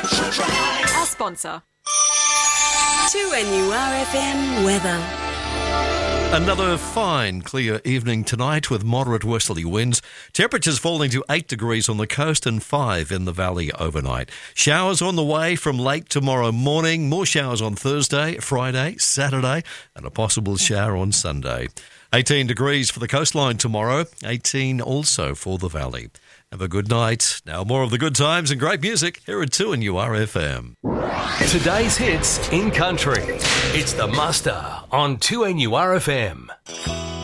Our sponsor. 2NURFM weather. Another fine, clear evening tonight with moderate westerly winds. Temperatures falling to 8 degrees on the coast and 5 in the valley overnight. Showers on the way from late tomorrow morning. More showers on Thursday, Friday, Saturday, and a possible shower on Sunday. 18 degrees for the coastline tomorrow. 18 also for the valley. Have a good night. Now more of the good times and great music here at 2NURFM. Today's hits in country. It's The Muster on 2NURFM.